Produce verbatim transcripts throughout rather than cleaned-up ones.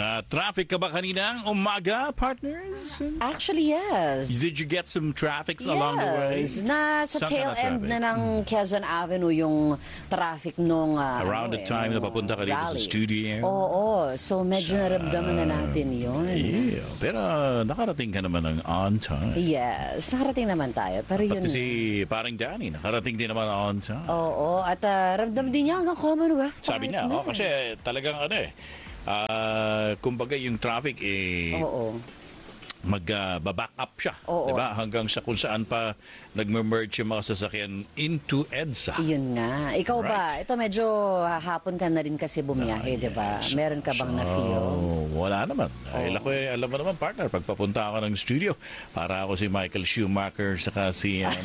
Na traffic ka ba kaninang umaga, partners? Actually, yes. Did you get some traffics yes. along the way? Na sa Saan tail ka end na-traffic? na ng Quezon Avenue yung traffic nung uh, Around ano, the time eh, na papunta ka dito sa rally. studio. Oo, oo. So medyo Sa- naramdaman na natin yun. Yeah. Pero uh, nakarating ka naman ng on time. Yes, nakarating naman tayo. Pero yun, Pati si parang Danny, nakarating din naman on time. oo, at uh, ramdam din niya hanggang Commonwealth. Sabi niya, oh, partner. kasi talagang ano eh, ah, kumbaga yung traffic eh, Oo. mag-back up siya. Oo. Diba? Hanggang sa kung saan pa nag-merge yung mga sasakyan into EDSA. Yun nga. Ikaw ba? Right. Ito medyo hapon ka na rin kasi bumiyahe, di ba? Meron ka bang na-feel? Oh, wala naman. Dahil ako eh, alam mo naman, partner, pag papunta ako ng studio, para ako si Michael Schumacher, saka si, um,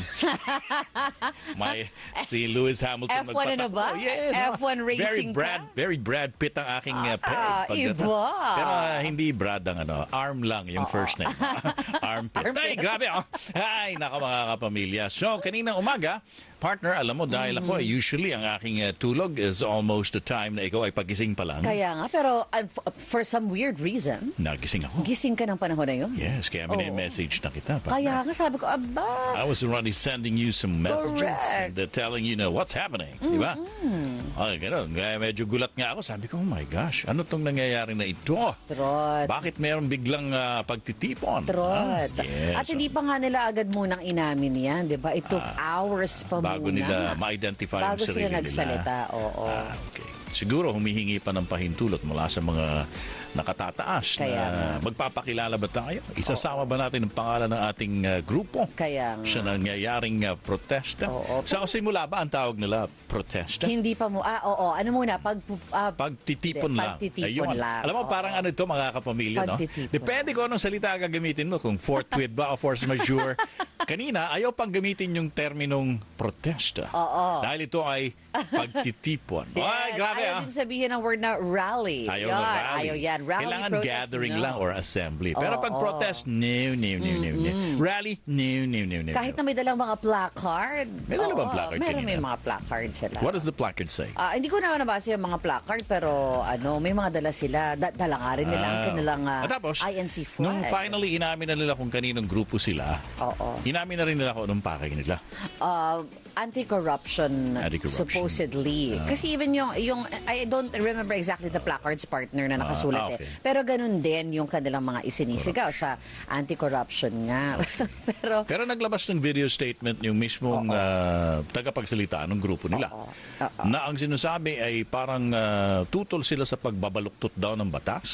my, si Lewis Hamilton. F one ano ba? magpatakbo. Yes. F one very racing Brad, ka? Very Brad Pitt ang aking uh, peg. Ah, Pag- iba. Pero uh, hindi Brad ang ano, Arm lang yung first name. Armpit. Ay, grabe oh. Ay, naka mga kapamilya. So, kaninang umaga, partner, alam mo, dahil ako, usually, ang aking uh, tulog is almost the time na ikaw ay pagising pa lang. Kaya nga, pero uh, f- for some weird reason, Nagising ako. gising ka ng panahon na yun. Yes, kaya Oo. message na kita. partner. Kaya nga sabi ko, aba, I was already sending you some messages Correct. and uh, telling you know what's happening. Di ba? Ay, ganun. Kaya medyo gulat nga ako. Sabi ko, oh my gosh, ano tong nangyayari na ito? trot, Bakit meron biglang uh, pagtitipon? trot. Ah, yes. At hindi pa nga nila agad munang inamin yan, di ba? It took hours pa Bago muna. nila ma-identify yung Bago sarili sila nagsalita, nila. oo. Ah, okay. Siguro humihingi pa ng pahintulot mula sa mga nakatataas Kaya na nga. magpapakilala ba tayo? Isasama ba natin ang pangalan ng ating uh, grupo Kaya nga. sa nangyayaring uh, protesta? Oo. Sa simula ba ang tawag nila protesta? Hindi pa mo, ah, oo, ano muna, pag, ah, Pagtitipon Hindi, lang. pagtitipon Ayun. lang. Alam mo, Oo. parang ano ito, mga kapamilya, no? Pagtitipon. Depende kung anong salita gagamitin mo. Kung forthwith ba o force majeure. Kanina, ayaw pang gamitin yung terminong protesta. Oo. Dahil ito ay pagtitipon. Ay, yes, grabe ayaw ah. din sabihin ng word na rally. Ayaw Yan, na rally. Ayaw yan. Rally, Kailangan protest, gathering no. lang or assembly. Pero Oo. pag protest, no, no, no, no, no. Rally, no, no, no, no. Kahit na may dalang mga placard. May dalang Oo, bang placard Meron kanina? may mga placard sila. What does the placard say? Ah, hindi ko na nabasa yung mga placard, pero ano, may mga dala sila. Da- dala nga rin nila ang Ah, kanilang ah, At tapos, I N C flag. nung finally inamin na nila kung kaninong grupo sila, Oo. inamin na rin nila kung anong pakay nila. Uh, anti-corruption, Anti-corruption. supposedly. Kasi even yung, yung, I don't remember exactly the placards partner na nakasulat Ah, ah, eh. okay. Pero ganun din yung kanilang mga isinisigaw sa anti-corruption nga. Pero, Pero naglabas ng video statement yung mismong ah, tagapagsalita ng grupo nila. Oo. Oo. Na ang sinasabi ay parang ah, tutol sila sa pagbabaluktot daw ng batas.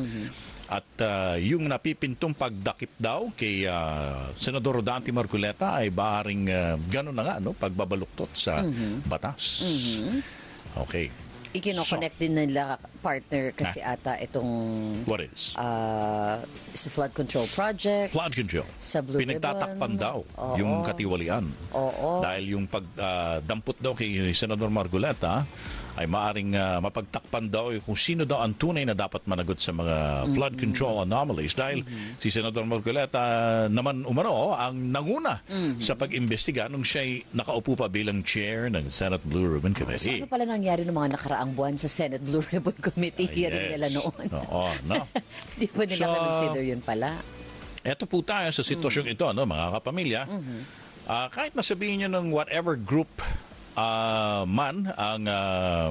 At ah, yung napipintong pagdakip daw kay ah, Senador Rodante Marcoleta ay baharing uh, gano'n na nga, no? Pagbabaluktot sa batas. Okay. ikino-connect din nila partner kasi ata itong What is? uh, sa flood control project. Flood control. Sa Blue Pinagtatakpan Ribbon. daw Oo. yung katiwalian. Oo. Dahil yung pagdampot daw kay Senador Marcoleta ay maaring ah, mapagtakpan daw kung sino daw ang tunay na dapat managot sa mga flood control anomalies. Dahil si Senador Marcoleta naman umano ang nanguna sa pag-imbestiga nung siya'y nakaupo pa bilang chair ng Senate Blue Ribbon So, Committee. ano pala nangyari ng mga nakaraang buwan sa Senate Blue Ribbon Committee Ah, hearing yes. nila noon? Oo, no? Di ba nila So, consider yun pala? Eto po tayo sa sitwasyong ito, no, mga kapamilya. Ah, kahit nasabihin nyo ng whatever group ah, man ang ah,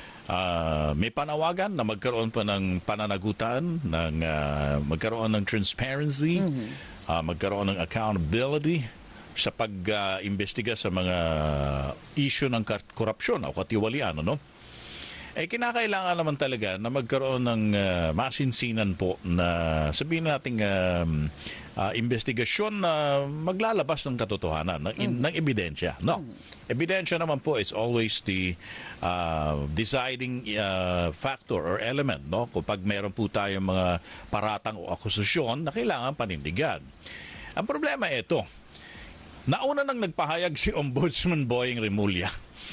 ah, may panawagan na magkaroon pa ng pananagutan, ng, ah, magkaroon ng transparency, ah, magkaroon ng accountability sa pag-imbestiga sa mga issue ng korupsyon o katiwalian, ano? Eh, kinakailangan naman talaga na magkaroon ng uh, masinsinan po na sabihin nating um, uh, investigasyon na maglalabas ng katotohanan, ng, in, ng ebidensya. No. Ebidensya naman po is always the uh, deciding uh, factor or element. No? Kapag meron po tayong mga paratang o akusasyon na kailangan panindigan. Ang problema ito, nauna nang nagpahayag si Ombudsman Boying Remulla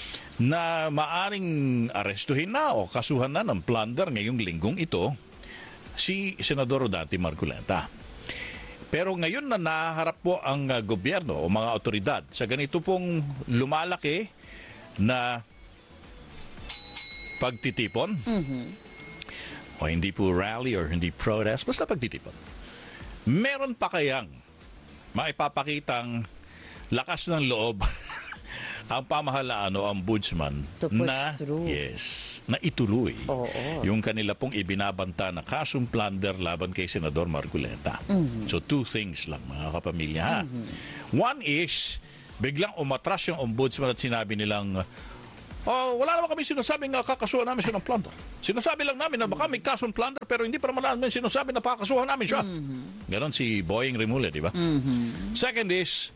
na maaring arestuhin na o kasuhan na ng plunder ngayong linggong ito si Senador Rodante Marcoleta. Pero ngayon na naharap po ang uh, gobyerno o mga otoridad sa ganito pong lumalaki na pagtitipon, o hindi po rally or hindi protest, basta pagtitipon. Meron pa kayang maipapakitang lakas ng loob ang pamahalaan o ombudsman To push na through. yes, na ituloy Oo. yung kanila pong ibinabanta na kasong plunder laban kay Senador Marcoleta. Mm-hmm. So two things lang mga kapamilya. Ha? One is biglang umatras yung ombudsman at sinabi nilang oh, wala naman kami sinasabing uh, kakasuhan namin siya ng plunder. Sinasabi lang namin na baka may kasong plunder pero hindi pa naman namin sinasabi na pakasuhan namin siya. Mm-hmm. Ganon si Boying Rimulya, di ba? Mm-hmm. Second is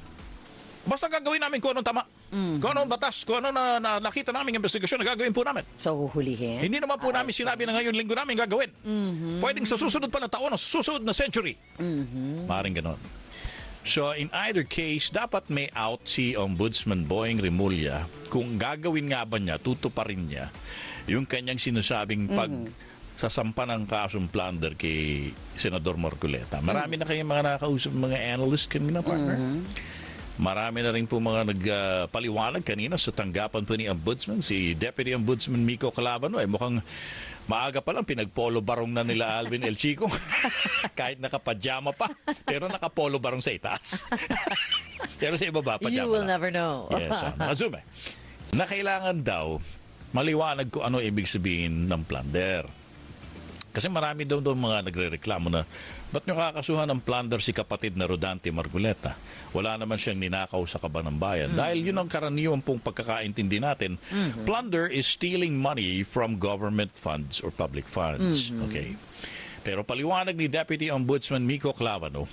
basta gagawin namin kung anong tama. Mm-hmm. Kung anong batas, kung ano na, na nakita namin investigasyon na gagawin po namin. So, huhulihin? Hindi naman po namin sinabi na ngayon linggo namin gagawin. Mm-hmm. Pwedeng sa susunod pa na taon o sa susunod na century. Mm-hmm. Maring ganon. So, in either case, dapat may out si Ombudsman Boying Rimulya kung gagawin nga ba niya, tutuparin niya yung kanyang sinasabing pag mm-hmm. sasampa ng kasong plunder kay Senador Marcoleta. Marami mm-hmm. na kayong mga nakausap, mga analyst kanina, partner. Mm-hmm. Marami na rin po mga nagpaliwanag uh, kanina sa tanggapan po ni Ombudsman. Si Deputy Ombudsman Miko Calabano ay mukhang maaga pa lang pinagpolo barong na nila Alvin El Chico. Kahit nakapajama pa. Pero nakapolo barong sa itaas. Pero sa ibaba, pajama You will na. never know. Yes, uh, Mazume. Na kailangan daw maliwanag ko ano ibig sabihin ng plunder. Kasi marami daw daw mga nagre-reklamo na ba't nyo kakasuhan ng plunder si kapatid na Rodante Marcoleta? Wala naman siyang ninakaw sa kaban ng bayan. Mm-hmm. Dahil yun ang karaniwan pong pagkakaintindi natin. Mm-hmm. Plunder is stealing money from government funds or public funds. Mm-hmm. Okay. Pero paliwanag ni Deputy Ombudsman Miko Calabano,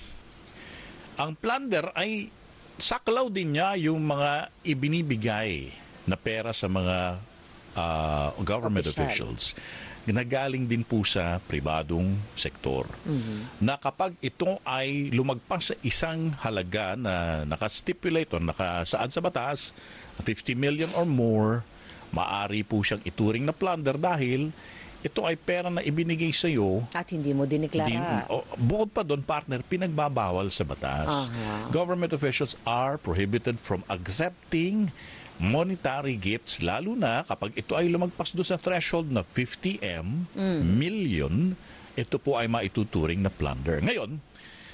ang plunder ay saklaw din niya yung mga ibinibigay na pera sa mga uh, government Official. officials. Ginagaling din po sa pribadong sektor. Mm-hmm. Na kapag ito ay lumagpas sa isang halaga na nakastipulate o nakasaad sa batas, fifty million or more, maari po siyang ituring na plunder dahil ito ay pera na ibinigay sa iyo. At hindi mo diniklara. Din, oh, bukod pa doon, partner, pinagbabawal sa batas. Uh-huh. Government officials are prohibited from accepting monetary gifts, lalo na kapag ito ay lumagpas doon sa threshold na fifty M, mm. million, ito po ay maituturing na plunder. Ngayon,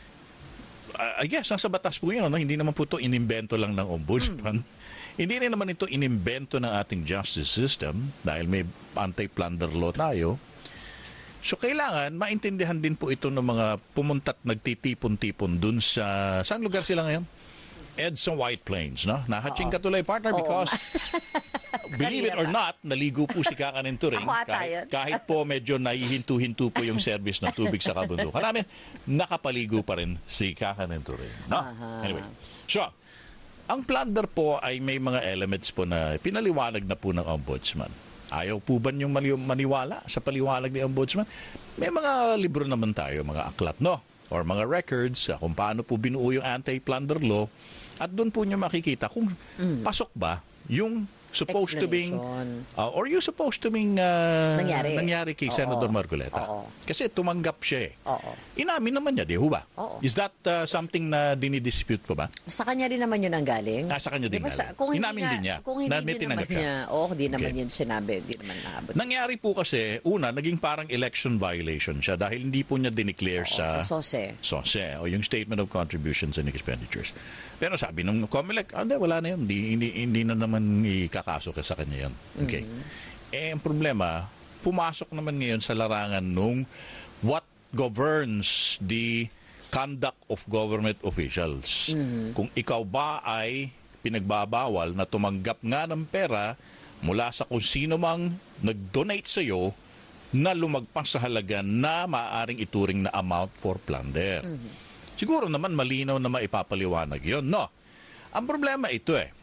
uh, I guess, nasa batas po yun, no? Hindi naman po ito inimbento lang ng ombudsman. Mm. Hindi rin naman ito inimbento ng ating justice system dahil may anti-plunder law tayo. So, kailangan maintindihan din po ito ng mga pumunta't nagtitipon-tipon dun sa... Saan lugar sila ngayon? EDSA White Plains, no? Nahatching ka tuloy, partner, because believe it or not, naligo po si Kakanin Turing. Kahit, kahit po medyo nahihinto-hinto po yung service ng tubig sa kabundukan namin, nakapaligo pa rin si Kakanin Turing. No? Anyway, so, ang plunder po ay may mga elements po na pinaliwanag na po ng Ombudsman. Ayaw po ba niyong maniwala sa paliwanag ni Ombudsman? May mga libro naman tayo, mga aklat, no? Or mga records kung paano po binuo yung anti-plunder law. At doon po nyo makikita kung mm. pasok ba yung supposed to being uh, or you supposed to being uh, nangyari. nangyari kay Oo. Senator Marcoleta. Oo. Kasi tumanggap siya eh. Oo. Inamin naman niya, di ho ba? Oo. Is that uh, something na dinidispute pa ba? Sa kanya rin naman yun ang galing. Ah, sa kanya din diba, galing. Sa, kung Inamin nga, din niya. Kung hindi na, din naman niya, oo, oh, hindi naman okay. yun sinabi, hindi naman naabot. Nangyari po kasi, una, naging parang election violation siya dahil hindi po niya dineclare Oo, sa... sa S O S E. S O S E, o yung Statement of Contributions and Expenditures. Pero sabi nung COMELEC, ah, hindi, wala na yun. Hindi, hindi, hindi na naman ikakaso ka sa kanya yun. Okay. Mm-hmm. Eh, ang problema, pumasok naman ngayon sa larangan nung what governs the conduct of government officials. Mm-hmm. Kung ikaw ba ay pinagbabawal na tumanggap nga ng pera mula sa kung sino mang nag-donate sa iyo na lumagpas sa halaga na maaaring ituring na amount for plunder. Mm-hmm. Siguro naman malinaw na maipapaliwanag yon, no? Ang problema ito eh.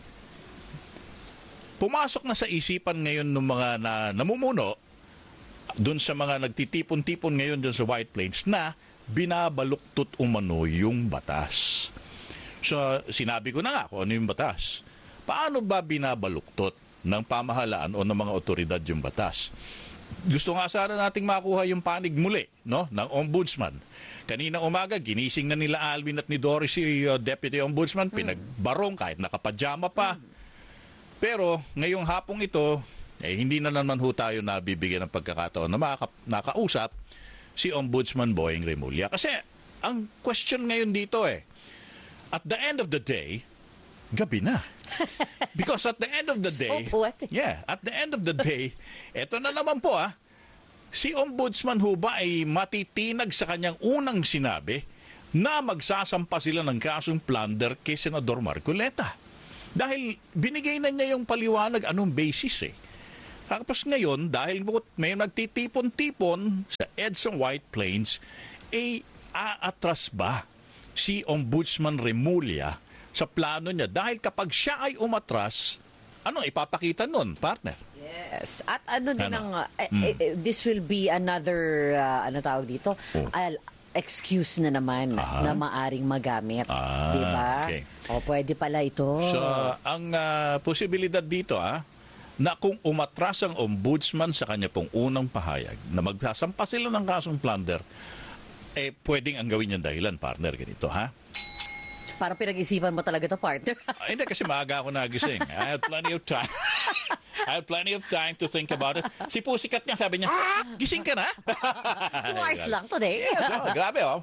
Pumasok na sa isipan ngayon ng mga na, namumuno dun sa mga nagtitipon-tipon ngayon dun sa White Plains na binabaluktot umano yung batas. So, sinabi ko na nga kung ano yung batas. Paano ba binabaluktot ng pamahalaan o ng mga otoridad yung batas? Gusto nga sana nating makuha yung panig muli, no, ng ombudsman. Kanina umaga, ginising na nila Alvin at ni Doris si uh, Deputy Ombudsman, pinagbarong kahit nakapajama pa. Pero ngayong hapong ito, eh hindi na naman ho tayo nabibigyan ng pagkakataon na makaka- nakausap si Ombudsman Boying Remulla. Kasi ang question ngayon dito eh, at the end of the day, gabi na. Because at the end of the day, So poetic. yeah, at the end of the day, eto na naman po ah, si Ombudsman ho ba ay matitinag sa kanyang unang sinabi na magsasampa sila ng kasong plunder kay Senador Marcoleta. Dahil binigay na niya yung paliwanag anong basis eh. Tapos ngayon, dahil may nagtitipon-tipon sa EDSA White Plains, eh aatras ba si Ombudsman Remulla sa plano niya? Dahil kapag siya ay umatras, ano ipapakita nun, partner? Yes. At ano din Ano? ang, uh, eh, Mm. eh, this will be another, uh, ano tawag dito, Oh. Al- excuse na naman Aha. na maaring magamit. Ah, Di ba? okay. O pwede pala ito. So, ang ah, posibilidad dito ah, na kung umatras ang ombudsman sa kanya pong unang pahayag na magsasampa sila ng kasong plunder, eh pwedeng ang gawin yung dahilan, partner, ganito ha? Parang pinag-isipan mo talaga to partner. Ah, hindi, kasi maaga ako nagising. I had plenty of time. I had plenty of time to think about it. Si Pusikat niya, sabi niya, gising ka na? Two hours lang today. Yes, oh, grabe oh.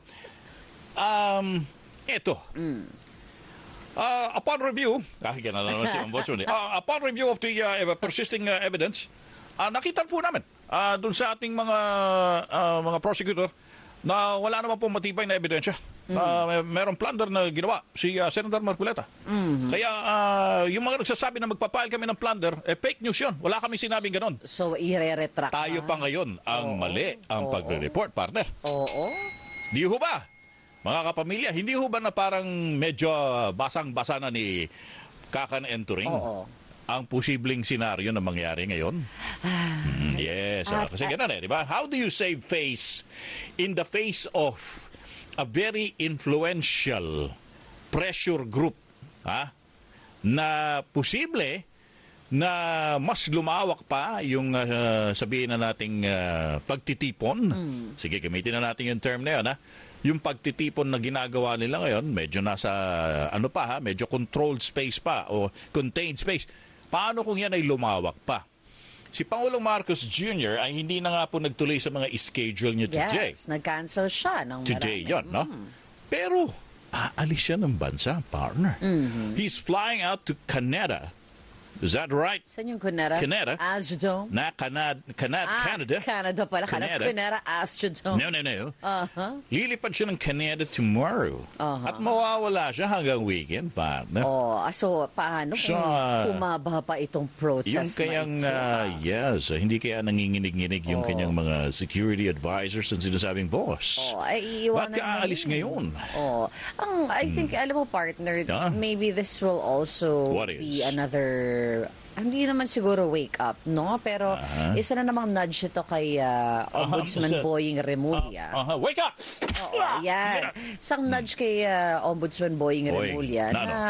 Um, ito. Uh, upon review, ah, yan na naman si Ombudsman. eh. Uh, upon review of the uh, ev- persisting uh, evidence, uh, nakita po namin uh, dun sa ating mga uh, mga prosecutor na wala naman po matibay na ebidensya. Uh, may, merong plunder na ginawa si uh, Senator Marcoleta. Kaya uh, yung mga nagsasabi na magpapile kami ng plunder, eh, fake news yun. Wala kami sinabing ganon. So, i-re-retract Tayo na. pa ngayon ang Oo. mali ang Oo. pagre-report, partner. Oo. Di ho ba? Mga kapamilya, hindi ho ba na parang medyo basang-basa na ni Kakan Enturing Oo. ang posibleng senaryo na mangyari ngayon? Mm, yes. ah, At- kasi ganun eh, di ba? How do you save face in the face of a very influential pressure group ha? Na posible na mas lumawak pa yung ah, sabihin na nating ah, pagtitipon. Sige, gamitin na natin yung term na yun, ha? Yung pagtitipon na ginagawa nila ngayon, medyo nasa, ano pa ha, medyo controlled space pa o contained space. Paano kung yan ay lumawak pa? Si Pangulong Marcos Junior ay hindi na nga po nagtuloy sa mga schedule niya today. Yes, nag-cancel siya ng Today marami. yon, no? Pero, aalis siya ng bansa, partner. He's flying out to Canada. Is that right? Saan yung Canada? Canada? Astrodome? Na Canada, Canada, Ah, Canada. Canada pala. Canada, Canada. Canada Astrodome. No, no, no. Uh-huh. Lilipad siya ng Canada tomorrow. Uh-huh. At mawawala siya hanggang weekend, partner. Oh, ah, so paano So, kung ah, humaba pa itong protest Yung kayang, na ito? ah, yes, ah, hindi kaya nanginginig-nginig yung Oh. kanyang mga security advisors and sinasabing boss. Oh, ay Ba't iiwanan ka mo aalis yun. ngayon? Oh, ang I think alam mo partner, Yeah. maybe this will also What be is? another hindi naman siguro wake up, no? Pero Ah. isa na namang nudge ito kay uh, Ombudsman Aha, Boying Remulla. Uh-huh. Wake up! Oo, yan. Isang nudge kay uh, Ombudsman Boying Boying. Remulla Na, na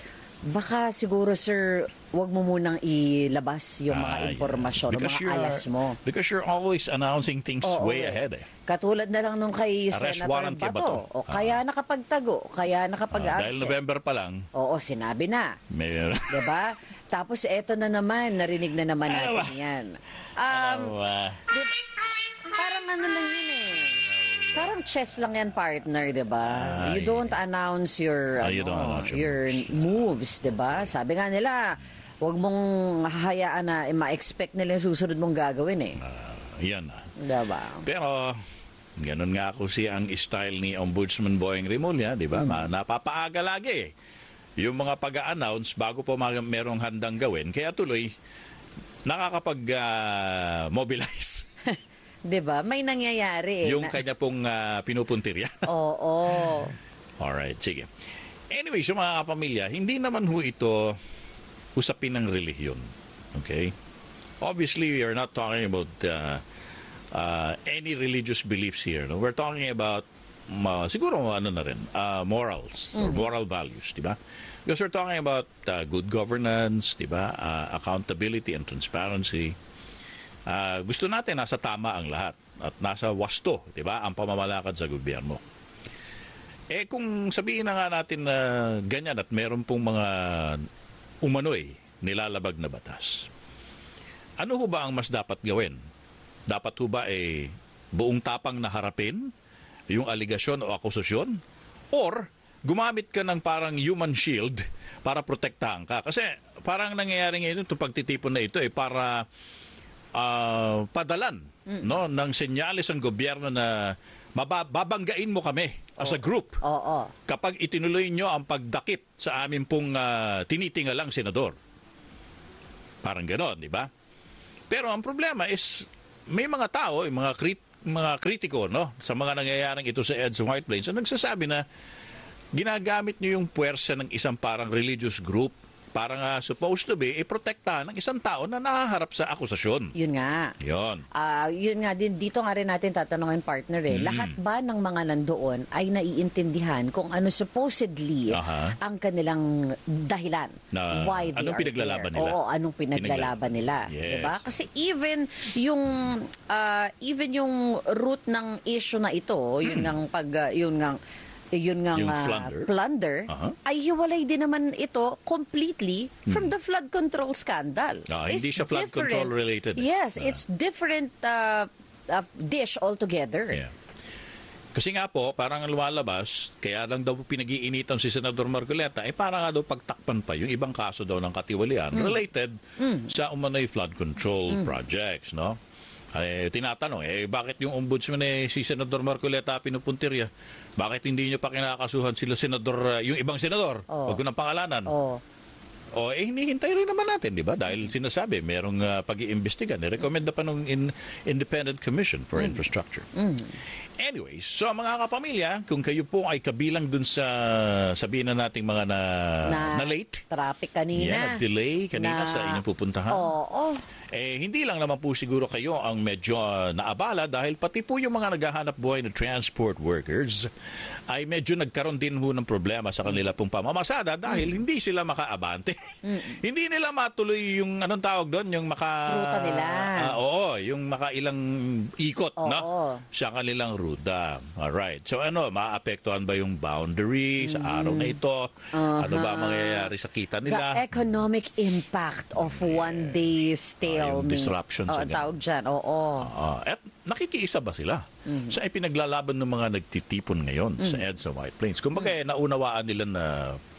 baka siguro, sir, wag mo munang ilabas yung mga Ah, impormasyon, yeah. yung Because mga you're- alas mo. Because you're always announcing things Oo, way eh. ahead eh. Katulad na lang nung kay Arrest Senator warrant kay Bato. Bato. O kaya nakapagtago, kaya Ah, nakapag-absent. dahil November pa lang, Oo, sinabi na. may... Diba? Tapos eto na naman, narinig na naman natin Ano ba? yan. Um, Oh, ah, di- parang ano lang yun eh. Parang chess lang yan, partner, di ba? Ay. You don't announce your, Ah, you ano, don't announce your your moves, di ba? Sabi nga nila, huwag mong hahayaan na ma-expect nila yung susunod mong gagawin eh. yan na. Di ba? Pero, ganun nga ako siya ang style ni Ombudsman Boying Remulla, di ba? Ma- Napapaaga lagi eh. Yung mga pag-a-announce bago po ma- merong handang gawin, kaya tuloy nakakapag-mobilize Di ba? May nangyayari eh. yung na- kanya pong ah, pinupuntirya. Oo. Alright, sige. Anyway, so mga kapamilya, hindi naman ho ito usapin ng relihiyon. Okay? Obviously, we are not talking about uh, uh, any religious beliefs here. No? We're talking about ma, siguro ano na rin, uh, morals or moral values, di ba? Because we're talking about uh, good governance, di ba? Uh, accountability and transparency. Uh, gusto natin nasa tama ang lahat at nasa wasto, di ba? Ang pamamalakad sa gobyerno. Eh kung sabihin na nga natin na ganyan at meron pong mga umano'y nilalabag na batas, ano ho ba ang mas dapat gawin? Dapat ho ba eh, buong tapang na harapin yung aligasyon o akusasyon? Or gumamit ka ng parang human shield para protektahan ka? Kasi parang nangyayari ngayon itong pagtitipon na ito eh, para uh, padalan mm. no, ng senyales ang gobyerno na mababanggain mo kami as a group oh. Oh, oh. kapag itinuloy nyo ang pagdakip sa amin pong uh, tinitingalang senador. Parang gano'n, di ba? Pero ang problema is, may mga tao, mga, krit mga kritiko no, sa mga nangyayaring ito sa EDSA White Plains, ang nagsasabi na ginagamit nyo yung puwersa ng isang parang religious group para nga supposed to be iprotektahan ng isang tao na nahaharap sa akusasyon. Yun nga. Yun. Uh, yun nga din, dito nga rin natin tatanungin, partner eh. Mm. Lahat ba ng mga nandoon ay naiintindihan kung ano supposedly uh-huh. ang kanilang dahilan? Na, why they anong are pinaglalaban there? nila? Oo, anong pinaglalaban nila. Yes. Diba? Kasi even yung uh, even yung root ng issue na ito, yun hmm. ngang pag, uh, yun ngang yun nga uh, plunder, plunder uh-huh. ay hiwalay din naman ito completely from hmm. the flood control scandal. Uh, hindi siya flood different. Control related. Yes, uh. it's different uh, uh, dish altogether. Yeah. Kasi nga po, parang lumalabas, kaya lang daw pinag-iinitan si Senador Marcoleta, eh para nga daw pagtakpan pa yung ibang kaso daw ng katiwalian mm. related mm. sa umano'y flood control mm. projects, no? Ay, tinatanong, eh, bakit yung ombudsman eh, si Senador Marcoleta pinupuntirya? Bakit hindi nyo pa kinakasuhan sila senador, yung ibang senador? Oh. Huwag ko nang pangalanan. Oh. O, eh, hinihintay rin naman natin, di ba? Dahil sinasabi, merong uh, pag-iimbestiga. Nirekomenda pa ng in, Independent Commission for mm. Infrastructure. Mm. Anyways, so mga kapamilya, kung kayo po ay kabilang dun sa, sabihin na nating mga na, na, na late. Traffic kanina. Yeah, na-delay kanina na, sa inyong pupuntahan. Oo. Oh, oh. Eh, hindi lang naman po siguro kayo ang medyo uh, naabala dahil pati po yung mga naghahanap buhay na transport workers ay medyo nagkaroon din ho ng problema sa kanila pong pamamasada dahil mm. hindi sila makaabante. Mm. Hindi nila matuloy yung, anong tawag doon, yung maka... ruta nila. Uh, oo, yung makailang ikot oo, no? Oo. sa kanilang ruta. Alright. So ano, maapektuhan ba yung boundary sa mm. araw na ito? Uh-huh. Ano ba mangyayari sa kita nila? The economic impact of one day stay. Uh, yung disruption oh, sa tawag dyan, oo. Uh, at nakikiisa ba sila mm-hmm. sa ipinaglalaban ng mga nagtitipon ngayon mm-hmm. sa EDSA White Plains? Kung baga, mm-hmm. naunawaan nila na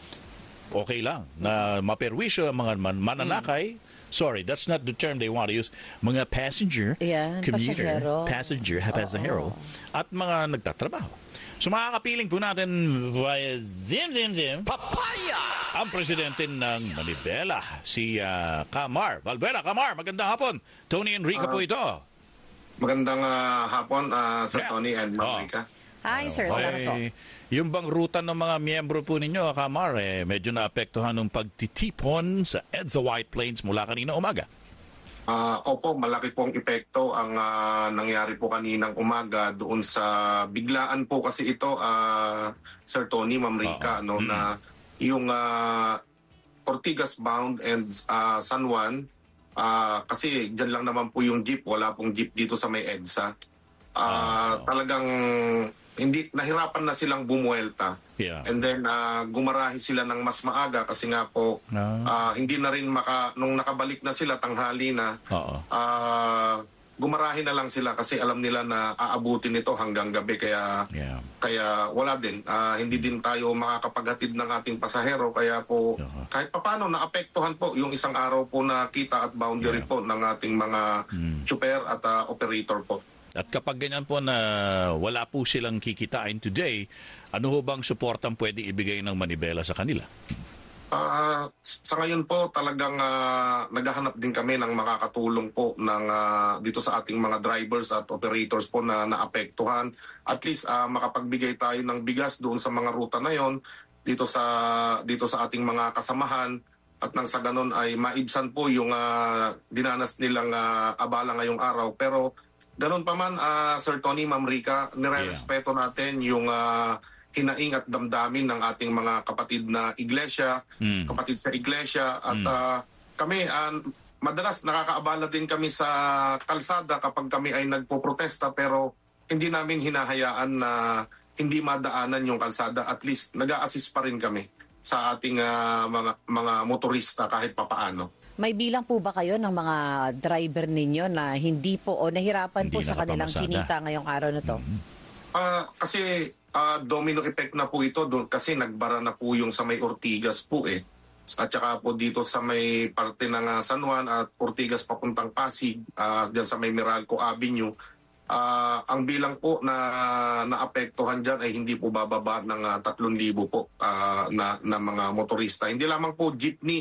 okay lang, na maperwisyo ang mga man- mananakay, mm-hmm. sorry, that's not the term they want to use, mga passenger, yeah, commuter, pasahero. passenger, pasahero, at mga nagtatrabaho. So makakapiling po natin via Zim Zim Zim Papaya! Ang presidente ng Manibela, si uh, Kamar Valvera. Kamar, magandang hapon. Tony Enrico uh, po ito. Magandang uh, hapon, uh, Sir yeah. Tony and Oh. Marika. Hi, sir. Salamat po. Yung bang ruta ng mga miyembro po ninyo, Kamar, eh, medyo naapektuhan ng pagtitipon sa EDSA White Plains mula kanina umaga. Uh, opo, malaki pong epekto ang uh, nangyari po kaninang umaga doon sa biglaan po kasi ito, uh, Sir Tony, Ma'am Rica, no, mm. na yung uh, Ortigas bound and uh, San Juan, uh, kasi dyan lang naman po yung jeep, wala pong jeep dito sa may EDSA. Uh, oh. Talagang hindi nahirapan na silang bumuelta. Yeah. And then uh, gumarahi sila ng mas maaga kasi nga po uh, uh, hindi na rin maka nung nakabalik na sila tanghali na uh, gumarahi na lang sila kasi alam nila na aabutin ito hanggang gabi kaya yeah. kaya wala din uh, hindi din tayo makakapaghatid ng ating pasahero kaya po uh-huh. kahit papaano naapektuhan po yung isang araw po na kita at boundary yeah. po ng ating mga mm. super at uh, operator po. At kapag ganyan po na wala po silang kikitain today, ano ho bang suportang pwede ibigay ng Manibela sa kanila? Uh, sa ngayon po talagang uh, naghahanap din kami ng makakatulong po ng, uh, dito sa ating mga drivers at operators po na naapektuhan. At least uh, makapagbigay tayo ng bigas doon sa mga ruta na yon dito sa, dito sa ating mga kasamahan. At nang sa ganun ay maibsan po yung uh, dinanas nilang uh, abala ngayong araw. Pero ganun pa man, uh, Sir Tony, Ma'am Rica, nire-respeto yeah. natin yung uh, hinaing at damdamin ng ating mga kapatid na iglesia, mm. kapatid sa iglesia. At mm. uh, kami, uh, madalas nakakaabala din kami sa kalsada kapag kami ay nagpo-protesta pero hindi namin hinahayaan na hindi madaanan yung kalsada. At least nag-a-assist pa rin kami sa ating uh, mga, mga motorista kahit papaano. May bilang po ba kayo ng mga driver ninyo na hindi po o nahirapan Hindi po sa kanilang nakapamasada. kinita ngayong araw na to? Ah, kasi ah, domino effect na po ito doon kasi nagbara na po yung sa may Ortigas po eh. At saka po dito sa may parte ng ah, San Juan at Ortigas papuntang Pasig, ah, diyan sa may Meralco Avenue. Ah, ang bilang po na naapektuhan diyan ay hindi po bababa ng uh, tatlong libo po ah, na, na mga motorista. Hindi lamang po jeepney,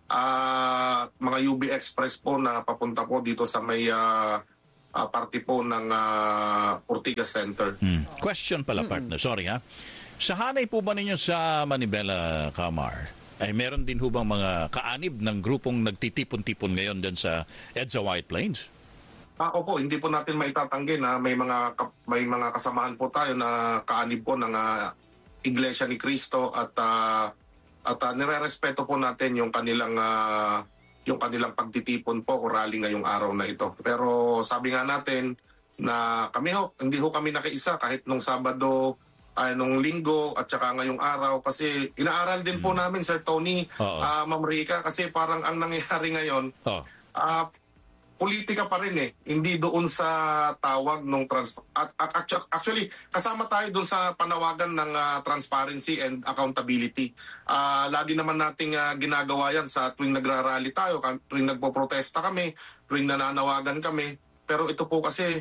ah, mga U B Express po na papunta po dito sa may ah, ah, parte po ng ah, Ortigas Center. Hmm. Question pala, partner. Sorry ha. Sa hanay po ba ninyo sa Manibela, Kamar, ay meron din ho bang mga kaanib ng grupong nagtitipon-tipon ngayon dyan sa EDSA White Plains? Ako po, hindi po natin maitatanggi na may mga kap- may mga kasamahan po tayo na kaanib po ng ah, Iglesia ni Cristo at ah, at uh, nirerespeto po natin yung kanilang ah, yung kanilang pagtitipon po o rally ngayong araw na ito. Pero sabi nga natin na kami ho, hindi ho kami nakiisa kahit nung Sabado, ay nung Linggo at saka ngayong araw kasi inaaral din po namin Sir Tony, Oo. ah, Ma'am Rica, kasi parang ang nangyayari ngayon Oh. ah, politika pa rin eh, hindi doon sa tawag ng trans at, at actu- actually kasama tayo doon sa panawagan ng ah, transparency and accountability. Ah, lagi naman nating ah, ginagawa yan sa tuwing nagrarally tayo, ka- tuwing nagpoprotesta kami, tuwing nananawagan kami. Pero ito po kasi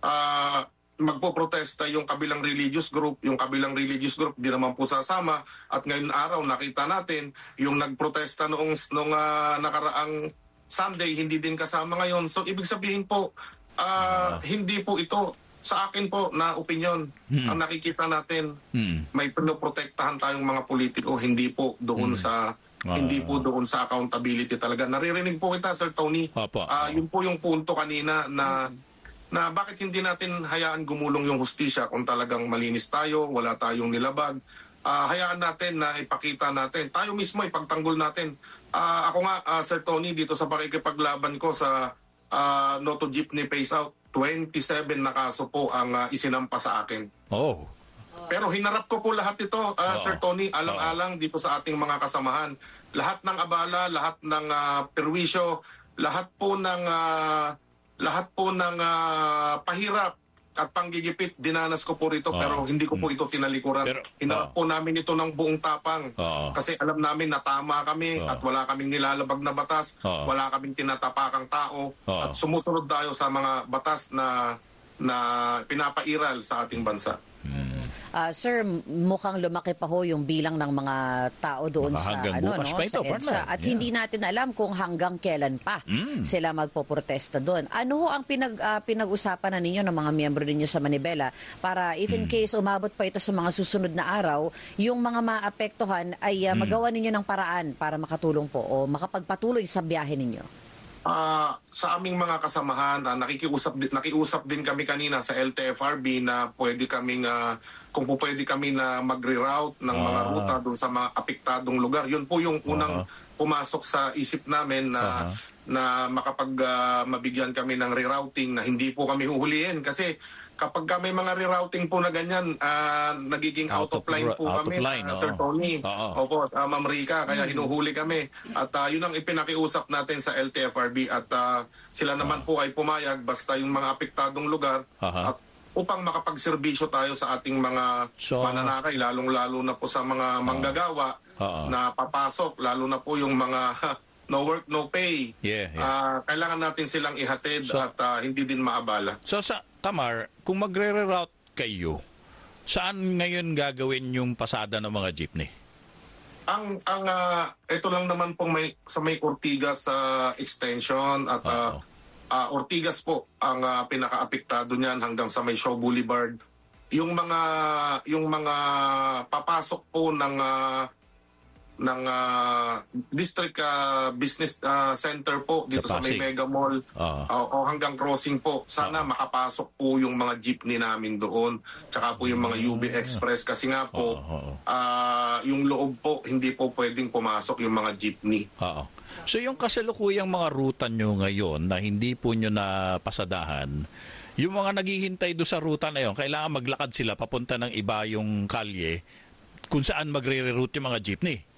ah, magpoprotesta yung kabilang religious group, yung kabilang religious group di naman po sasama at ngayon araw nakita natin yung nagprotesta noong noong ah, nakaraang Sunday, hindi din kasama ngayon. So, ibig sabihin po, ah, hindi po ito, sa akin po, na opinion. Ang nakikita natin, Hmm. may pinoprotektahan tayong mga politiko, hindi po doon sa Ah. hindi po doon sa accountability talaga. Naririnig po kita, Sir Tony. Opo. Ah, yun po yung punto kanina na na bakit hindi natin hayaan gumulong yung hustisya kung talagang malinis tayo, wala tayong nilabag. Ah, hayaan natin na ipakita natin. Tayo mismo ipagtanggol natin. Ah, ako nga, ah, Sir Tony, dito sa pakikipaglaban ko sa ah, Noto Jeepney Pace Out, twenty-seven na kaso po ang ah, isinampa sa akin. Oh. Pero hinarap ko po lahat ito, ah, Oo. Sir Tony, alang-alang dito sa ating mga kasamahan. Lahat ng abala, lahat ng ah, perwisyo, lahat po ng ah, lahat po ng ah, pahirap at panggigipit, dinanas ko po rito Oo. pero hindi ko po ito tinalikuran. Pero- Hinarap Oo. po namin ito ng buong tapang. Oo. Kasi alam namin na tama kami Oo. at wala kaming nilalabag na batas, Oo. wala kaming tinatapakang tao Oo. at sumusunod tayo sa mga batas na na pinapairal sa ating bansa. Ah, sir, m- mukhang lumaki pa ho yung bilang ng mga tao doon Baka sa hanggang ano bukas no pa ito, sa EDSA. partner. At Yeah. hindi natin alam kung hanggang kailan pa Mm. sila magpoprotesta doon. Ano ho ang pinag ah, pinag-usapan na ninyo ng mga miyembro ninyo sa Manibela para if in case umabot pa ito sa mga susunod na araw, yung mga maapektuhan ay ah, magawa ninyo ng paraan para makatulong po o makapagpatuloy sa biyahe ninyo? Ah, sa aming mga kasamahan, ah, nakikiusap din, nakiusap din kami kanina sa L T F R B na pwede kaming ah, kung po pwede kami na magre-route ng mga Ah. ruta doon sa mga apektadong lugar. Yun po yung unang pumasok sa isip namin na Aha. na makapag ah, mabigyan kami ng rerouting na hindi po kami huhulihin kasi kapag ka may mga rerouting po na ganyan, ah, nagiging out, Out of of line ro- po out of kami, line, na, oo. Sir Tony. Oo. Opo, uh, Ma'am Rica, kaya hinuhuli kami. At ah, yun ang ipinakiusap natin sa L T F R B at ah, sila naman po ay pumayag basta yung mga apektadong lugar Aha. at upang makapagserbisyo tayo sa ating mga So- mananakay, lalong-lalo na po sa mga manggagawa Oo. na papasok, lalo na po yung mga no work, no pay. Yeah, yeah. Ah, kailangan natin silang ihatid So- at ah, hindi din maabala. So sa Tamar, kung magre-route kayo, saan ngayon gagawin yung pasada ng mga jeepney? Ang ang ah, ito lang naman pong may sa may Ortigas sa extension at ah, Oo. ah, Ortigas po ang ah, pinaka-apektado niyan hanggang sa may Shaw Boulevard. Yung mga yung mga papasok po ng ah, ng ah, district ah, business ah, center po dito Sa sa may Pasig. Mega Mall Oo. o, o hanggang crossing po. Sana makapasok po yung mga jeepney namin doon. Tsaka po yung mga U B Express kasi nga po Oo, oo. ah, yung loob po hindi po pwedeng pumasok yung mga jeepney. Oo. So yung kasalukuyang mga ruta nyo ngayon na hindi po nyo napasadahan, yung mga naghihintay do sa ruta na yun, kailangan maglakad sila papunta ng iba yung kalye kung saan magre-reroute yung mga jeepney.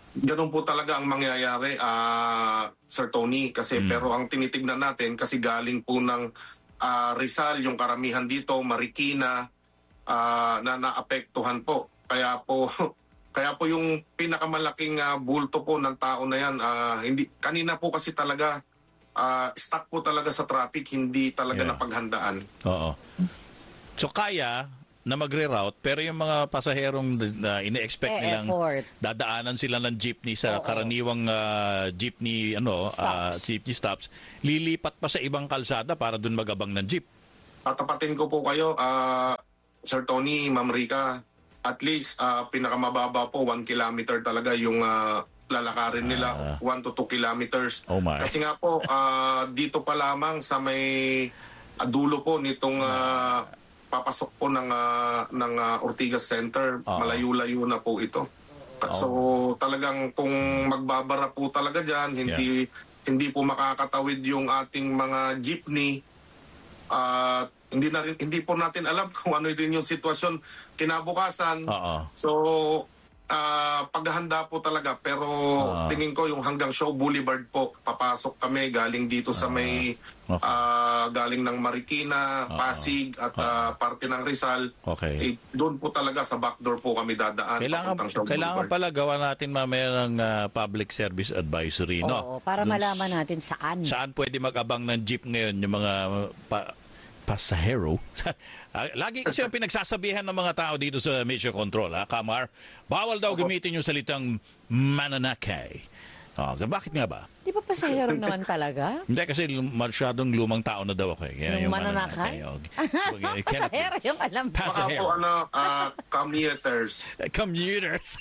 Ganun po talaga ang mangyayari, ah, Sir Tony. Kasi Mm. pero ang tinitignan natin, kasi galing po ng ah, Rizal, yung karamihan dito, Marikina, ah, na naapektuhan po. Kaya po, kaya po yung pinakamalaking ah, bulto po ng tao na yan, ah, hindi, kanina po kasi talaga, ah, stuck po talaga sa traffic, hindi talaga Yeah. napaghandaan. Oo. So kaya na magre-route, pero yung mga pasaherong na ine-expect Eh, nilang effort. dadaanan sila ng jeepney sa Oo. karaniwang ah, jeepney ano ah, Stops. jeepney stops, lilipat pa sa ibang kalsada para dun magabang ng jeep. Tatapatin ko po kayo, ah, Sir Tony, Ma'am Rica, at least ah, pinakamababa po, one kilometer talaga yung ah, lalakarin nila, one to two kilometers. Oh my. Kasi nga po, ah, dito pa lamang sa may ah, dulo po nitong ah, papasok po ng, ah, ng ah, Ortigas Center, Oo. malayo-layo na po ito. So talagang kung magbabara po talaga dyan, hindi, hindi po makakatawid yung ating mga jeepney. At hindi na rin, hindi po natin alam kung ano din yung sitwasyon kinabukasan. Oo. So ah, paghahanda po talaga, pero Ah. tingin ko yung hanggang Shaw Boulevard po papasok kami galing dito sa may Okay. ah, galing ng Marikina, Pasig at ah, parte ng Rizal. Okay. Eh, doon po talaga sa backdoor po kami dadaan. Kailangan papuntang Shaw kailangan Boulevard. pala gawa natin mamaya ng ah, public service advisory, no? Oo, para Dun malaman natin saan. Saan pwede mag-abang ng jeep ngayon yung mga pa, pasahero? Ah, Lagi kasi yung pinagsasabihan ng mga tao dito sa Mission Control, ha, Kamar, bawal daw gamitin yung salitang mananakay. Oh, bakit nga ba? Di ba pasahero naman talaga? Hindi, kasi lum- masyadong lumang tao na daw ako. Eh. Kaya Yung mananakay? oh, okay, cannot be. Pasahero yung alam ko. Baka Pasahero. po ano, ah, commuters. Commuters.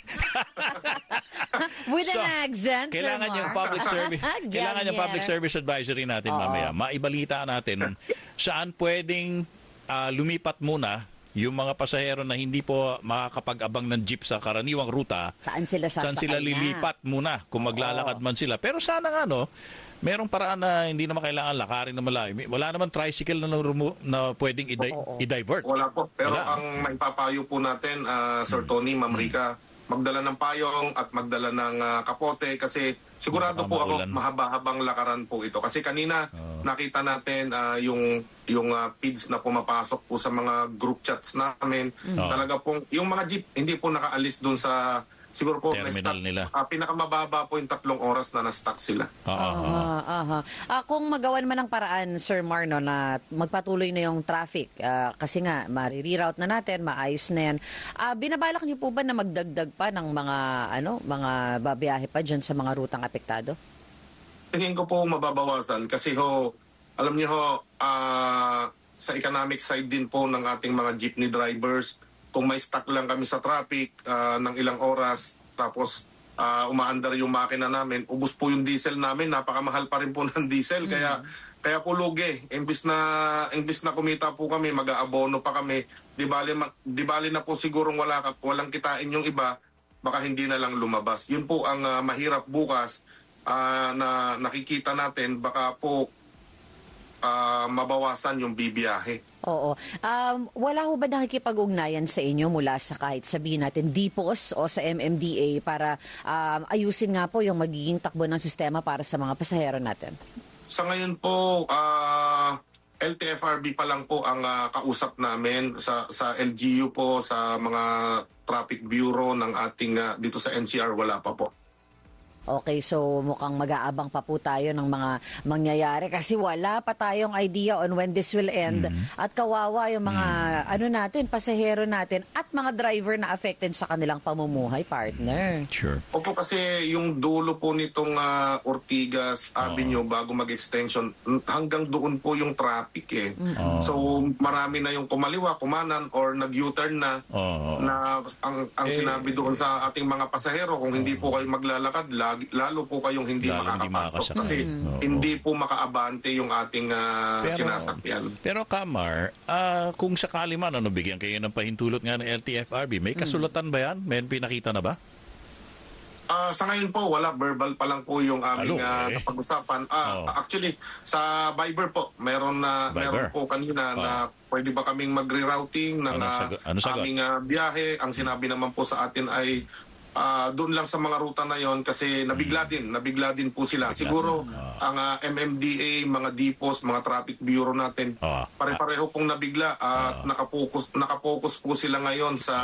With So, an accent, Sir Kailangan yung Mar. public service kailangan yung public Ganyan. service advisory natin Oo. mamaya. Maibalita natin saan pwedeng ah, lumipat muna yung mga pasahero na hindi po makakapag-abang ng jeep sa karaniwang ruta. Saan sila sasakay Saan sila na? lilipat muna kung maglalakad man sila. Pero sana nga no, merong paraan na hindi naman kailangan lakarin na malayo. Wala naman tricycle na, rumu- na pwedeng i- Oo. i-divert. Wala po. Pero Wala. ang maipapayo po natin, ah, Sir Tony, Ma'am Rica, magdala ng payong at magdala ng ah, kapote kasi sigurado Baka po ako maulan. mahaba-habang lakaran po ito. Kasi kanina nakita natin ah, yung yung ah, feeds na pumapasok po sa mga group chats namin. Talaga pong yung mga jeep hindi po nakaalis doon sa siguro po Terminal na-stuck. nila. Ah, pinakamababa po yung tatlong oras na na-stuck sila. Oo, oo. Ah, aha. Ah, kung magawan man ng paraan, Sir Marno, na magpatuloy na yung traffic, ah, kasi nga, marireroute na natin, maayos na yan. Ah, binabalak niyo po ba na magdagdag pa ng mga, ano, mga babiyahe pa dyan sa mga rutang apektado? Tingin ko po mababawasan kasi ho, alam niyo ho, ah, sa economic side din po ng ating mga jeepney drivers, kung may stuck lang kami sa traffic ah, ng ilang oras, tapos ah, umaandar yung makina namin, ubos po yung diesel namin, napakamahal pa rin po ng diesel, kaya kaya po lugi. Imbis na imbis na kumita po kami, mag-aabono pa kami. Di bali, ma- di bali na po sigurong wala ka, walang kitain yung iba, baka hindi na lang lumabas. Yun po ang ah, mahirap bukas ah, na nakikita natin, baka po ah, mabawasan yung bibiyahe. Oo. Um, wala ho ba nakikipag-ugnayan sa inyo mula sa kahit sabihin natin D P O S o sa M M D A para um, ayusin nga po yung magiging takbo ng sistema para sa mga pasahero natin? Sa ngayon po, ah, L T F R B pa lang po ang ah, kausap namin sa sa L G U po, sa mga traffic bureau ng ating ah, dito sa N C R, wala pa po. Okay, so mukhang mag-aabang pa po tayo ng mga mangyayari kasi wala pa tayong idea on when this will end. At kawawa yung mga ano natin, pasahero natin at mga driver na affected sa kanilang pamumuhay, partner. Sure. Opo, kasi yung dulo po nitong ah, Ortigas Avenue bago mag-extension, hanggang doon po yung traffic eh. So marami na yung kumaliwa, kumanan or nag-U-turn na. Oo. Na ang ang Eh, sinabi doon sa ating mga pasahero, kung hindi po kayo maglalakad, lag, lalo po kayong hindi Lalo hindi makakapasok makakasakay. kasi Oo. hindi po makaabante yung ating ah, Pero- sinasakyan. Pero Kamar, ah, kung sakali man, ano, bigyan kayo ng pahintulot nga ng L T F R B, may kasulatan ba yan? May pinakita na ba? Ah, sa ngayon po, wala. Verbal pa lang po yung aming Alo, ah, eh. napag-usapan. Ah, Oo. Actually, sa Viber po, meron na Viber. meron po kanina Oo. na pwede ba kaming mag-rerouting ng Ano ah, sagot- ano sagot? aming ah, biyahe. Ang sinabi naman po sa atin ay ah, doon lang sa mga ruta na yon kasi nabigla din, nabigla din po sila. Siguro ang ah, M M D A, mga depots, mga traffic bureau natin, Ah. pare-pareho pong nabigla at nakapokus nakapokus po sila ngayon sa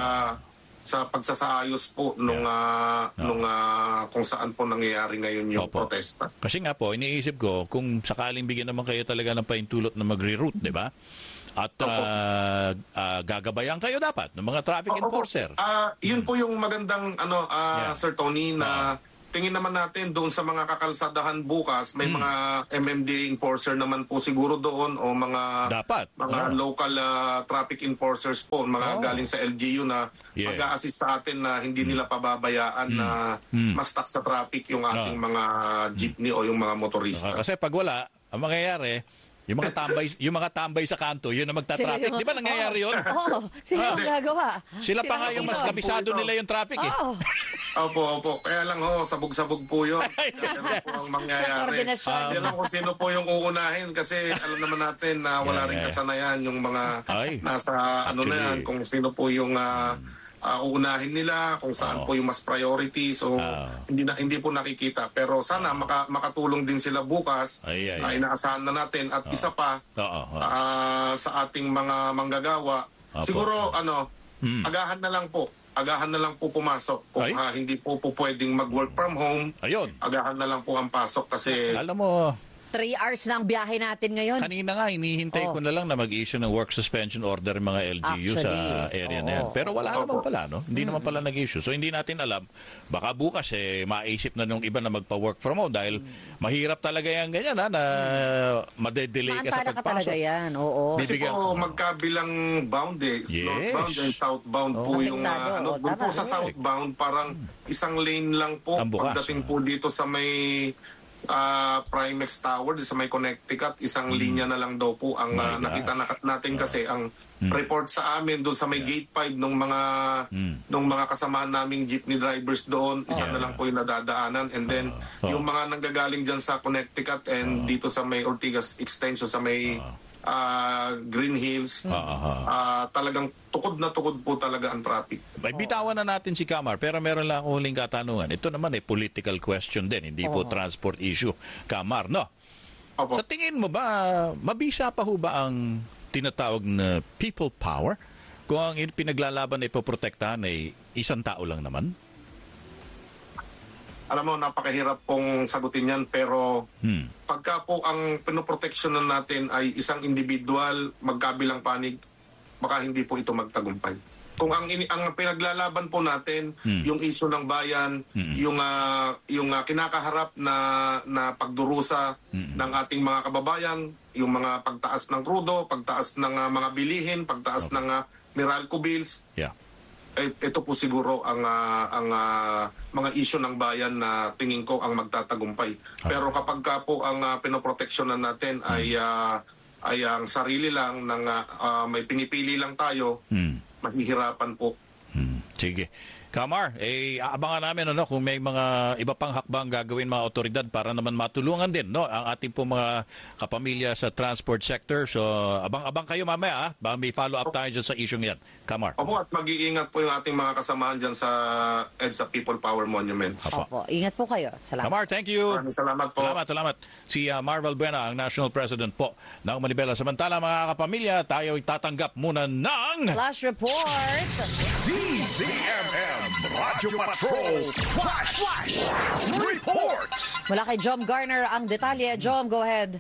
sa pagsasaayos po nung ah, nung ah, kung saan po nangyayari ngayon yung Opo. protesta. Kasi nga po, iniisip ko, kung sakaling bigyan naman kayo talaga ng paintulot na mag-reroute, di ba? At ah, ah, gagabayan kayo dapat ng mga traffic Opo. enforcer. Ah, yun po yung magandang ano ah, Yeah. Sir Tony na tingin naman natin doon sa mga kakalsadahan bukas may Hmm. mga M M D A enforcer naman po siguro doon o mga Dapat. mga Ah. local ah, traffic enforcers po mga Oh. galing sa L G U na Yeah. mag-a-assist sa atin na hindi nila pababayaan na Hmm. ma-stuck sa traffic yung ating Ah. mga jeepney o yung mga motorista. Ah, kasi pag wala, ang mangyayari, yung mga tambay, yung mga tambay sa kanto, yun na magta-traffic. Sila yung- Di ba nangyayari yun? Oo, sila yung Ah. gagawa. Sila pa nga yung mas Sila- kabisado Ito. nila yung traffic eh. Oo. Opo, opo. Kaya lang ho, sabog-sabog po yun. Ganun po ang mangyayari. Koordinasyon. Hindi lang kung sino po yung uunahin kasi alam naman natin na wala Yeah, rin yeah. kasanayan yung mga Ay, nasa ano na actually. yan, kung sino po yung ah, ah, uunahin nila, kung saan Oo. po yung mas priority. So, Ah. hindi na hindi po nakikita. Pero sana maka, makatulong din sila bukas. Ay, ay, na ay. inaasahan na natin. At isa pa, Oo. oo. ah, sa ating mga manggagawa, Apo. siguro ano, Hmm. agahan na lang po. Agahan na lang po pumasok. Kung Ay. ah, hindi po po pwedeng mag-work from home, Ayun. agahan na lang po ang pasok kasi Alam mo, Three hours na ang biyahe natin ngayon. kanina nga, hinihintay Oh. ko na lang na mag-issue ng work suspension order yung mga L G U sa Actually, area na yan. oo. Pero wala Opo. naman pala, no? Hindi naman pala nag-issue. So, hindi natin alam. Baka bukas, eh, maisip na nung iba na magpa-work from home dahil mahirap talaga yan ganyan, ha, na madedelay ka sa Maantala ka talaga pagpasok. yan, oo. kasi Bibigyan. po magkabilang bound eh. Yes. Northbound and southbound po Oh. yung Apektado, ah, ano, oh, doon po tama. sa southbound parang isang lane lang po Ang bukas, pagdating oh. po dito sa may ah, Primex Tower sa may Connecticut, isang linya na lang daw po ang ah, Hmm. My God. nakita na, natin kasi ang report sa amin doon sa may gate five nung mga Hmm. nung mga kasamahan naming jeepney drivers doon, isa Yeah. na lang po yung nadadaanan and then Oh. yung mga nanggagaling diyan sa Connecticut and dito sa may Ortigas Extension sa may ah, Green Hills, Ah, ah, ah. ah, talagang tukod na tukod po talaga ang traffic. May bitawan na natin si Kamar, pero meron lang akong huling katanungan. Ito naman ay political question din, hindi po transport issue. Kamar, no? Opo. Sa tingin mo ba, mabisa pa ho ba ang tinatawag na people power? Kung ang pinaglalaban na ipoprotektahan ay isang tao lang naman? Alam mo, napakahirap pong sagutin yan pero Hmm. pagka po ang pinoproteksyonan natin ay isang individual, magkabilang panig, baka hindi po ito magtagumpay. Kung ang ini, ang pinaglalaban po natin, Hmm. yung issue ng bayan, Hmm. yung ah, yung ah, kinakaharap na na pagdurusa Hmm. ng ating mga kababayan, yung mga pagtaas ng krudo, pagtaas ng ah, mga bilihin, pagtaas ng uh, Meralco bills, Yeah. eh, ito po siguro ang ah, ang ah, mga issue ng bayan na tingin ko ang magtatagumpay. Pero kapag ka po ang uh, pinoproteksyonan natin ay ah, ay ang sarili lang ng ah, ah, may pinipili lang tayo, Hmm. mahihirapan po. Hmm. Sige. Kamar, eh, aabangan namin ano, kung may mga iba pang hakbang gagawin mga otoridad para naman matulungan din no, ang ating po mga kapamilya sa transport sector. So, abang-abang kayo mamaya. Ah. Baka may follow-up tayo dyan sa issue yan. Kamar. Opo, at mag-iingat po yung ating mga kasamahan dyan sa EDSA People Power Monument. Apo. Opo, ingat po kayo. Salamat. Kamar, thank you. Maraming salamat po. Salamat, salamat. Si uh, Marvel Buena, ang National President po ng Manibela. Samantala, mga kapamilya, tayo tatanggap muna ng... Flash report. D Z M M Radyo Patrol Flash Flash Report. Mula kay Jom Garner ang detalye. Jom, go ahead.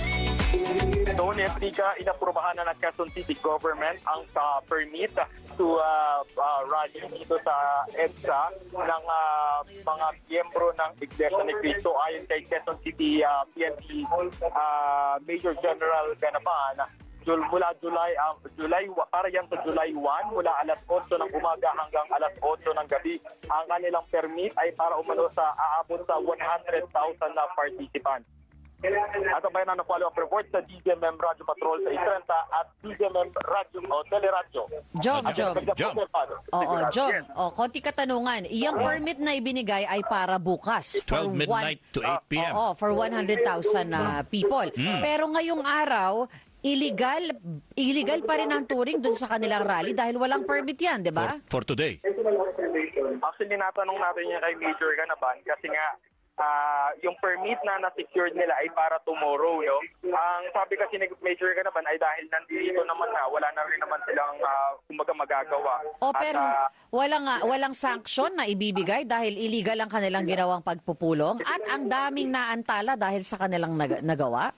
Tony Estica, inaprubahan na ng Quezon City Government ang uh, permit to uh, uh, rally dito sa EDSA ng uh, mga miyembro ng Iglesia ni Cristo ayon kay Quezon City uh, P N P uh, Major General Ganaban. Jul mula July uh, July para yan sa July first mula alas otso ng umaga hanggang alas otso ng gabi ang kanilang permit ay para umano sa aabot sa one hundred thousand na participants. At ang bayan na follow-up report sa D Z M M Radio Patrol sa Itrenta at D Z M M Radio o Teleradyo. Jom, Jom. Jom. Oo, Jom. O, konti katanungan. Iyang permit na ibinigay ay para bukas. For twelve midnight one- to eight p m Oo, for one hundred thousand na people. Pero ngayong araw, illegal illegal pa rin ang touring dun sa kanilang rally dahil walang permit yan, di ba? For, for today. Actually, natanong natin yan kay Major Ganaban kasi nga ah, yung permit na na-secured nila ay para tomorrow. No? Ang sabi kasi ni Major Ganaban ay dahil nandito naman na, wala na rin naman silang uh, kumbaga magagawa. O pero At, ah, walang, ah, walang sanction na ibibigay dahil illegal ang kanilang ginawang pagpupulong at ang daming naantala dahil sa kanilang nag- nagawa?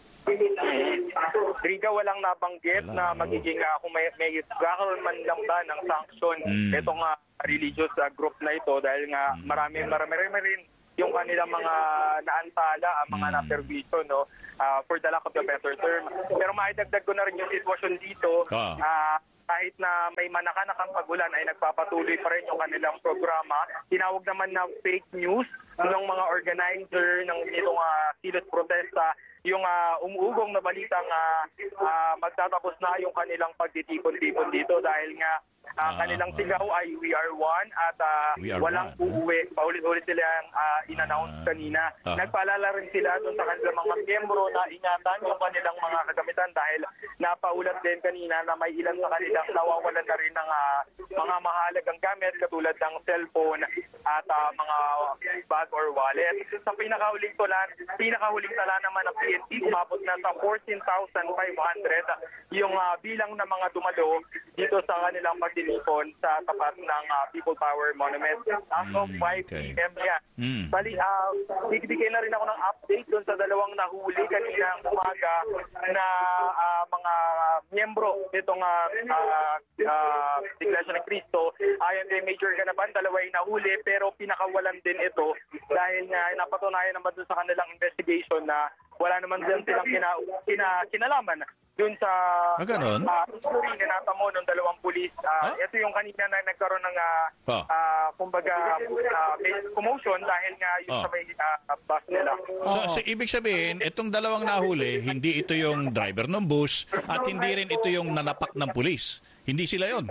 Riga, walang nabanggit Wala, na magiging uh, kung may, may gagawin man lang ba ng sanction Mm. itong uh, religious uh, group na ito dahil nga marami, marami, marami rin yung kanilang mga naantala, ang mga Mm. naperwisyo, no? Uh, for the lack of the better term. Pero maidagdag ko na rin yung sitwasyon dito. Ah. Ah, kahit na may manakanakang pagulan ay nagpapatuloy pa rin yung kanilang programa. Tinawag naman na fake news ng mga organizer ng itong uh, silot protesta yung uh, umuugong na balitang uh, uh, magtatapos na yung kanilang pagtitipon-tipon dito dahil nga uh, kanilang sigaw ay we are one at uh, We are walang one, uuwi. Paulit-ulit sila ang uh, in-announce kanina. Ah. Nagpaalala rin sila doon sa kanilang mga miyembro na ingatan yung kanilang mga kagamitan dahil napaulat din kanina na may ilan sa kanilang nawawalan na rin ng uh, mga mahalagang gamit katulad ng cellphone at uh, mga bag or wallet. Sa pinakahuling tulan, pinakahuling tala naman ng P N P, umabot na sa fourteen thousand five hundred yung uh, bilang ng mga dumalo dito sa kanilang pagdilipon sa tapat ng uh, People Power Monument. As of Mm, five okay. p m yan. Mm. Bali, uh, bibigay na rin ako ng update doon sa dalawang nahuli kanina umaga na uh, mga miyembro nitong uh, uh, uh, Iglesia ni Cristo. Ayon kay Major Ganaban, dalawa ay nahuli pero pinakawalan din ito dahil nga napatunayan naman doon sa kanilang investigation na wala naman din silang kina, kina, kinalaman doon sa Ah, ganon? uh, story na natamo ng dalawang pulis. Uh, Huh? Ito yung kanina na nagkaroon ng uh, Ah. uh, kumbaga uh, may commotion dahil nga yung Ah. sa may uh, bus nila. So, Oo. so, ibig sabihin, itong dalawang nahuli, hindi ito yung driver ng bus at hindi rin ito yung nanapak ng pulis. Hindi sila yon.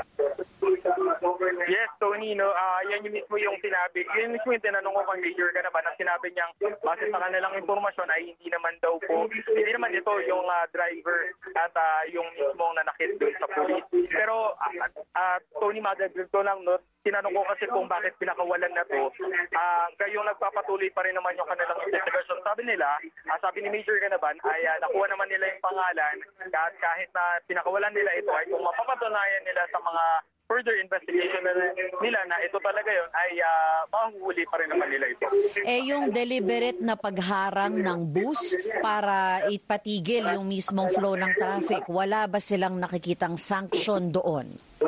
Yes, Tony, no, ah, yan yung mismo yung sinabi. Yun mismo yung tinanong ko kang Major Ganaban. Ang sinabi niyang base sa kanilang impormasyon ay hindi naman daw po, hindi naman ito yung ah, driver at ah, yung mismong nanakit doon sa police. Pero, ah, ah, Tony, madagdag ko lang, no, tinanong ko kasi kung bakit pinakawalan na to. Ah, kayong nagpapatuloy pa rin naman yung kanilang investigation. Sabi nila, ah, sabi ni Major Ganaban, ay ah, nakuha naman nila yung pangalan at kahit na pinakawalan nila ito ay kung mapapatunayan nila sa mga further investigation na nila na ito talaga yon ay uh, mahuhuli pa rin naman nila ito. Eh yung deliberate na pagharang ng bus para ipatigil yung mismong flow ng traffic, wala ba silang nakikitang sanction doon?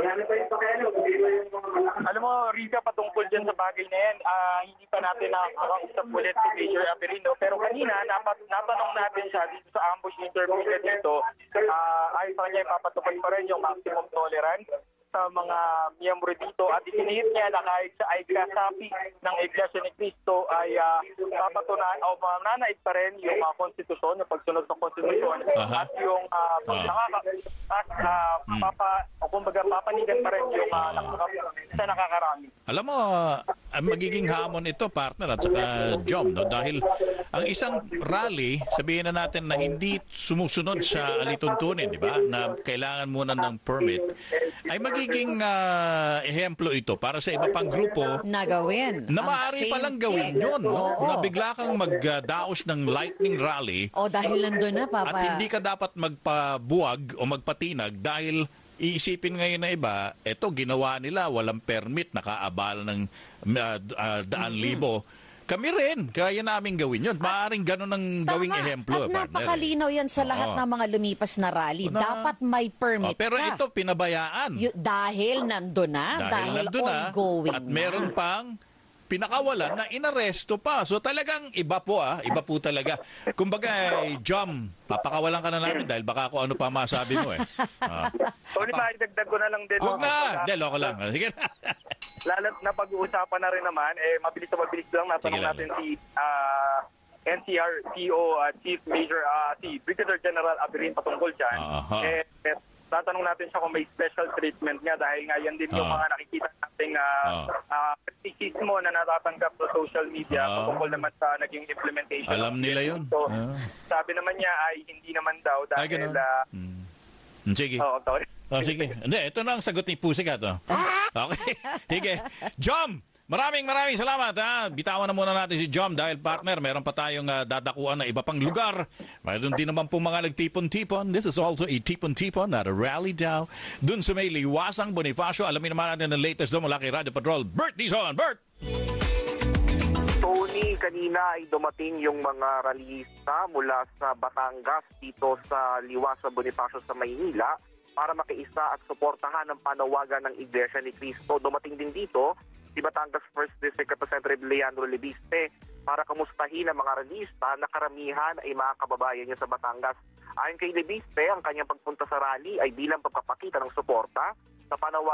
Alam mo, Rika, patungkol dyan sa bagay na yan, ah, hindi pa natin nakakausap ulit si Major Averino. Pero kanina, napat, natanong natin siya dito sa ambush interview niya dito. Uh, ayon sa kanya, ipapatupad pa rin yung maximum tolerance sa mga miyembro dito at isinihit niya na kahit siya ay kasapi ng Iglesia ni Cristo ay uh, papatunayan o mananaig pa rin yung uh, konstitusyon, yung pagsunod sa konstitusyon Aha. at yung uh, pag Ah. nakaka at uh, Hmm. papa, o kumbaga papanigan pa rin yung uh, nakaka, sa nakakarami. Alam mo, ang magiging hamon ito, partner, at saka Jom, no? Dahil ang isang rally, sabihin na natin na hindi sumusunod sa alituntunin, di ba? Na kailangan muna ng permit, ay magiging ah, ehemplo ito para sa iba pang grupo Na gawin. na ang maaari same palang gawin thing. yun. No? Oo. Na bigla kang magdaos ng lightning rally O dahil nandun na, Papa. at hindi ka dapat magpabuwag o magpatinag dahil iisipin ngayon na iba, eto ginawa nila, walang permit, nakaabala ng uh, uh, daan libo. Kami rin, kaya namin gawin yun. Maaaring ganun ang gawing Tama. ehemplo. At partner, eh. napakalinaw yan sa lahat Oo. ng mga lumipas na rally. Na- Dapat may Oh, permit pero ka. ito, pinabayaan. Y- dahil nandun na, dahil, dahil, nandun na, ongoing at meron na. pang pinakawalan na inaresto pa. So talagang iba po ah, iba po talaga. Kumbaga, eh, Jom, papakawalan ka na namin dahil baka ako ano pa masabi mo eh. Ah. Tony, maidagdag ko na lang din. Huwag na! Hindi, loko lang. Sige na. Lalo na pag-uusapan na rin naman, eh, mabilis na mabilis lang, natanong Sige lang. natin si ah, N C R T O uh, Chief Major, uh, si Brigadier General Aberin patungkol dyan. Aha. Eh, eh, tatanong natin siya kung may special treatment nga dahil nga yan din yung Ah. mga nakikita nating uh, Ah. uh, kritisismo na natatanggap sa social media Ah. patungkol naman sa naging implementation. Alam ng nila P N P. yun. So, Ah. sabi naman niya ay hindi naman daw Ay, dahil ganun. uh, Hmm. Sige. Oo, sorry. Oh, sige. Hindi, ito na ang sagot ni Pussycat. Oh. Okay. Sige. Jom, maraming maraming salamat. Ha? Bitawan na muna natin si Jom dahil partner, meron pa tayong uh, dadakuan na iba pang lugar. Mayroon din naman po mga nagtipon-tipon. This is also a tipon-tipon, not a rally daw. Dun sa may Liwasang Bonifacio, alamin naman natin ang latest doon mula kay Radio Patrol. Bert Dizon, Bert! Tony, kanina ay dumating yung mga rallyista mula sa Batangas dito sa Liwasang Bonifacio sa Maynila para makiisa at suportahan ang panawagan ng Iglesia ni Cristo. Dumating din dito si Batangas First District Representative Leandro Lebiste para kamustahin ang mga rallyista na karamihan ay mga kababayan niya sa Batangas. Ayon kay Lebiste, ang kanyang pagpunta sa rally ay bilang pagpapakita ng suporta sa panawagan